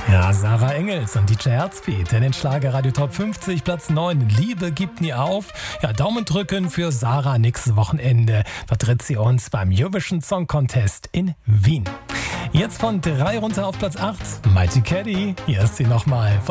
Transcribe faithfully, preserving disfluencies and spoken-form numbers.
Ja, Sarah Engels und D J Herzbeat in den Schlagerradio Top fünfzig, Platz neun. Liebe gibt nie auf. Ja, Daumen drücken für Sarah nächstes Wochenende. Vertritt sie uns beim Eurovision Song Contest in Wien. Jetzt von drei runter auf Platz acht. Mighty Caddy. Hier ist sie nochmal.